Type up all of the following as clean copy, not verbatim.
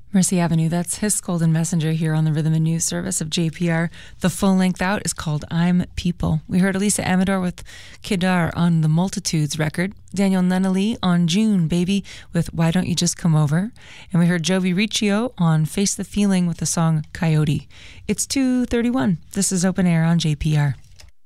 Mercy Avenue, that's His Golden Messenger here on the Rhythm and News service of JPR. The full length out is called I'm People. We heard Elisa Amador with Kedar on the Multitudes record, Daniel Nunnally on June Baby with Why Don't You Just Come Over, and we heard Jovi Riccio on Face the Feeling with the song Coyote. It's 2:31. This is Open Air on JPR.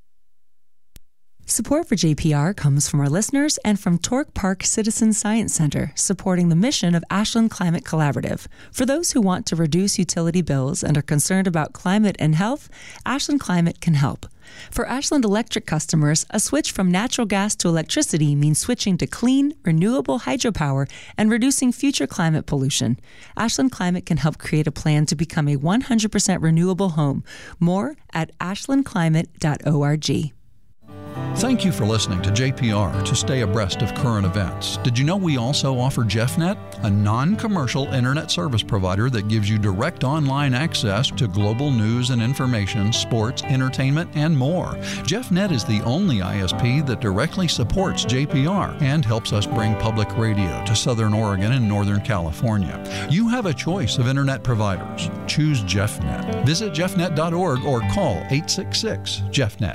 Support for JPR comes from our listeners and from Torque Park Citizen Science Center, supporting the mission of Ashland Climate Collaborative. For those who want to reduce utility bills and are concerned about climate and health, Ashland Climate can help. For Ashland Electric customers, a switch from natural gas to electricity means switching to clean, renewable hydropower and reducing future climate pollution. Ashland Climate can help create a plan to become a 100% renewable home. More at ashlandclimate.org. Thank you for listening to JPR to stay abreast of current events. Did you know we also offer JeffNet, a non-commercial internet service provider that gives you direct online access to global news and information, sports, entertainment, and more. JeffNet is the only ISP that directly supports JPR and helps us bring public radio to Southern Oregon and Northern California. You have a choice of internet providers. Choose JeffNet. Visit jeffnet.org or call 866-JeffNet.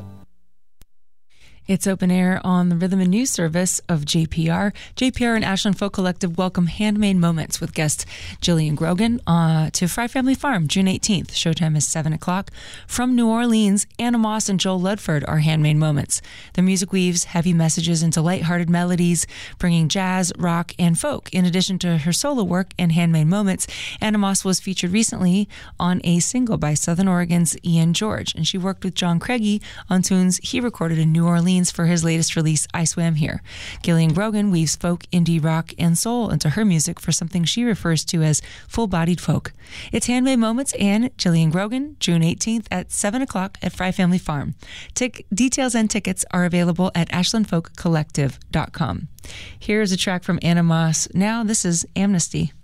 It's Open Air on the Rhythm and News service of JPR. JPR and Ashland Folk Collective welcome Handmade Moments with guest Jillian Grogan to Fry Family Farm, June 18th. Showtime is 7 o'clock. From New Orleans, Anna Moss and Joel Ludford are Handmade Moments. Their music weaves heavy messages into lighthearted melodies, bringing jazz, rock, and folk. In addition to her solo work and Handmade Moments, Anna Moss was featured recently on a single by Southern Oregon's Ian George, and she worked with John Craigie on tunes he recorded in New Orleans for his latest release, I Swam Here. Gillian Grogan weaves folk, indie, rock, and soul into her music for something she refers to as full-bodied folk. It's Handmade Moments and Gillian Grogan, June 18th at 7 o'clock at Fry Family Farm. Details and tickets are available at ashlandfolkcollective.com. Here's a track from Anna Moss. Now, this is Amnesty.